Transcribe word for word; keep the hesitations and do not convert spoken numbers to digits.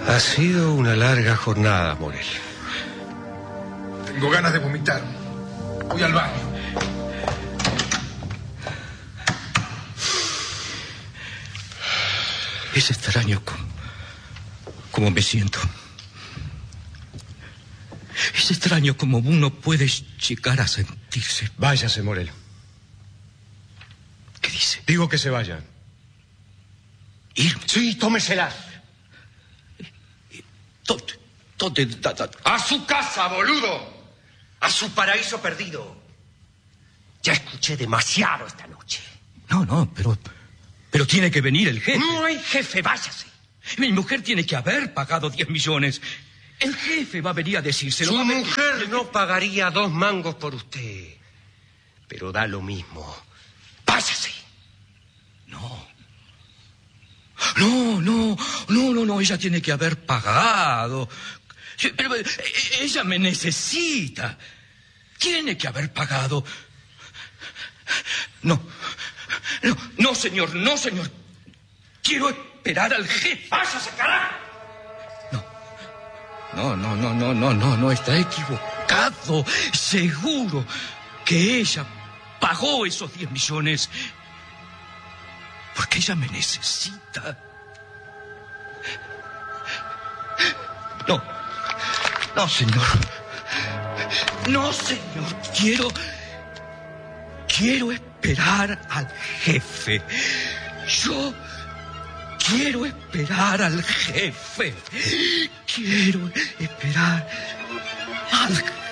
Ha sido una larga jornada, Morel. Tengo ganas de vomitar. Voy al baño. Es extraño como, como me siento. Es extraño como uno puede llegar a sentirse. Váyase, Morel. ¿Qué dice? Digo que se vayan. ¿Irme? Sí, tómesela. ¿Dónde? ¿Dónde? Da, da? ¡A su casa, boludo! ¡A su paraíso perdido! Ya escuché demasiado esta noche. No, no, pero... Pero tiene que venir el jefe. No hay jefe, váyase. Mi mujer tiene que haber pagado diez millones. El jefe va a venir a decírselo. Su a mujer ver... no pagaría dos mangos por usted. Pero da lo mismo. ¡Váyase! No. No, no, no, no, no. Ella tiene que haber pagado. Pero ella me necesita. Tiene que haber pagado. No. No, no, señor, no, señor. Quiero esperar al jefe. ¡Váyase, carajo! No, no, no, no, no, no, no, está equivocado. Seguro que ella pagó esos diez millones porque ella me necesita. No, no, señor. No, señor, quiero... Quiero esperar al jefe. Yo quiero esperar al jefe. Quiero esperar al jefe.